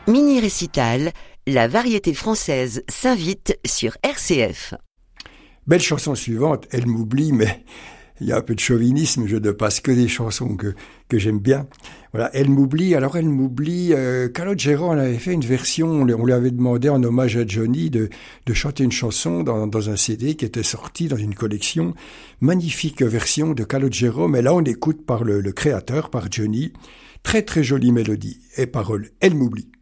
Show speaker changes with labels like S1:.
S1: Mini-récital, la variété française s'invite sur RCF.
S2: Belle chanson suivante, Elle m'oublie, mais il y a un peu de chauvinisme, je ne passe que des chansons que j'aime bien. Voilà, Elle m'oublie, Calogero en avait fait une version, on lui avait demandé en hommage à Johnny de chanter une chanson dans un CD qui était sorti dans une collection. Magnifique version de Calogero, mais là on écoute par le créateur, par Johnny. Très très jolie mélodie et paroles, Elle m'oublie.